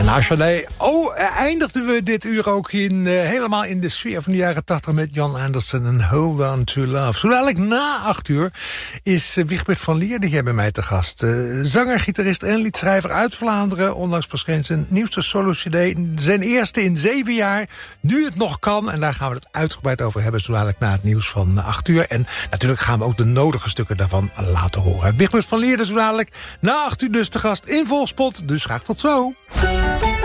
Nationaal. Eindigden we dit uur ook helemaal in de sfeer van de jaren 80 met Jan Anderson en Hold On To Love. Zo dadelijk na 8 uur is Wigbert van Lier die hier bij mij te gast. Zanger, gitarist en liedschrijver uit Vlaanderen. Onlangs verscheen zijn nieuwste solo-cd. Zijn eerste in 7 jaar. Nu het nog kan. En daar gaan we het uitgebreid over hebben. Zo dadelijk na het nieuws van 8 uur. En natuurlijk gaan we ook de nodige stukken daarvan laten horen. Wigbert van Lier dus zo dadelijk na 8 uur dus te gast in Volkspot. Dus graag tot zo.